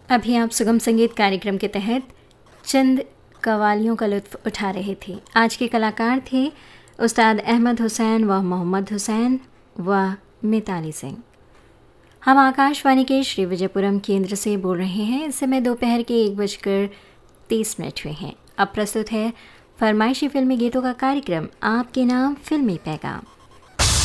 अभी आप सुगम संगीत कार्यक्रम के तहत चंद कवालियों का लुत्फ़ उठा रहे थे। आज के कलाकार थे उस्ताद अहमद हुसैन व मोहम्मद हुसैन व मिताली सिंह। हम आकाशवाणी के श्री विजयपुरम केंद्र से बोल रहे हैं। इस समय दोपहर के 1:30 हुए हैं। अब प्रस्तुत है फरमाइशी फिल्मी गीतों का कार्यक्रम आपके नाम फिल्मी पैगाम।